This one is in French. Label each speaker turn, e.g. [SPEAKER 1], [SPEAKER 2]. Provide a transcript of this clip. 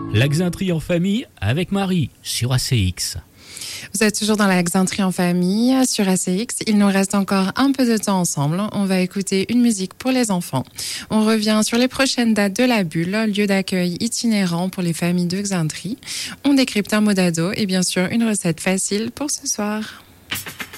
[SPEAKER 1] La Xintrie en famille avec Marie sur ACX.
[SPEAKER 2] Vous êtes toujours dans la Xintrie en famille sur ACX. Il nous reste encore un peu de temps ensemble. On va écouter une musique pour les enfants. On revient sur les prochaines dates de la Bulle, lieu d'accueil itinérant pour les familles de Xintrie. On décrypte un mot d'ado et bien sûr une recette facile pour ce soir.